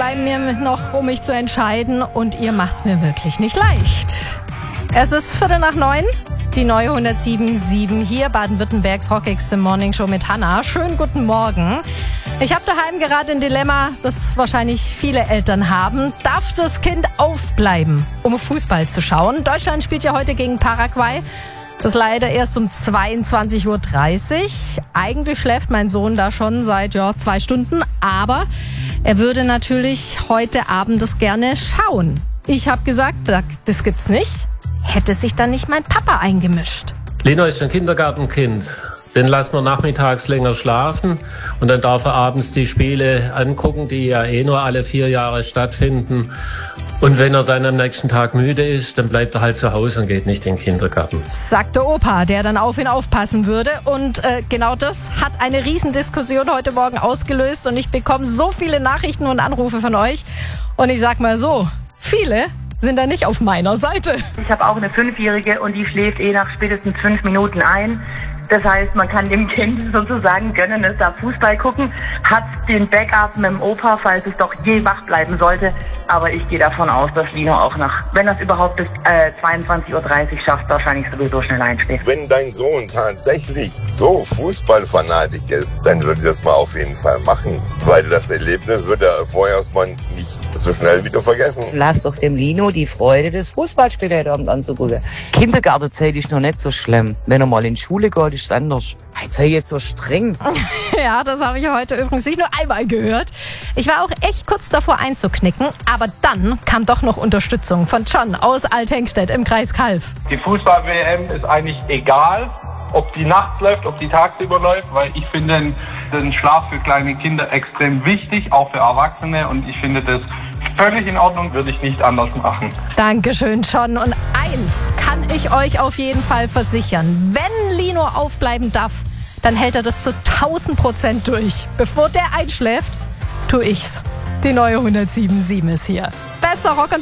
bleiben mir noch, um mich zu entscheiden. Und ihr macht's mir wirklich nicht leicht. Es ist 8:45, die neue 107.7 hier, Baden-Württembergs rockigste Morningshow mit Hannah. Schönen guten Morgen. Ich habe daheim gerade ein Dilemma, das wahrscheinlich viele Eltern haben. Darf das Kind aufbleiben, um Fußball zu schauen? Deutschland spielt ja heute gegen Paraguay. Das leider erst um 22:30 Uhr. Eigentlich schläft mein Sohn da schon seit 2 Stunden, aber er würde natürlich heute Abend das gerne schauen. Ich habe gesagt, das gibt's nicht. Hätte sich dann nicht mein Papa eingemischt? Lino ist ein Kindergartenkind. Den lassen wir nachmittags länger schlafen und dann darf er abends die Spiele angucken, die ja nur alle 4 Jahre stattfinden. Und wenn er dann am nächsten Tag müde ist, dann bleibt er halt zu Hause und geht nicht in den Kindergarten. Sagt der Opa, der dann auf ihn aufpassen würde. Und genau das hat eine Riesendiskussion heute Morgen ausgelöst. Und ich bekomme so viele Nachrichten und Anrufe von euch. Und ich sag mal so, viele sind da nicht auf meiner Seite. Ich habe auch eine 5-Jährige und die schläft nach spätestens 5 Minuten ein. Das heißt, man kann dem Kind sozusagen gönnen, es darf Fußball gucken, hat den Backup mit dem Opa, falls es doch je wach bleiben sollte. Aber ich gehe davon aus, dass Lino auch wenn das überhaupt bis 22:30 Uhr schafft, wahrscheinlich sowieso schnell einschläft. Wenn dein Sohn tatsächlich so Fußballfanatik ist, dann würde ich das mal auf jeden Fall machen. Weil das Erlebnis wird er vorher erstmal nicht so schnell wieder vergessen. Lass doch dem Lino die Freude des Fußballspiels heute Abend anzugucken. Kindergartenzeit ist noch nicht so schlimm. Wenn er mal in die Schule geht, ist es anders. Jetzt sei jetzt so streng. Ja, das habe ich heute übrigens nicht nur einmal gehört. Ich war auch echt kurz davor einzuknicken, aber dann kam doch noch Unterstützung von John aus Althengstedt im Kreis Calw. Die Fußball-WM ist eigentlich egal, ob die nachts läuft, ob die tagsüber läuft, weil ich finde den Schlaf für kleine Kinder extrem wichtig, auch für Erwachsene, und ich finde das völlig in Ordnung, würde ich nicht anders machen. Dankeschön, John. Und eins kann ich euch auf jeden Fall versichern. Wenn Lino aufbleiben darf, dann hält er das zu 1000% durch. Bevor der einschläft, tu ich's. Die neue 107.7 ist hier. Besser Rock and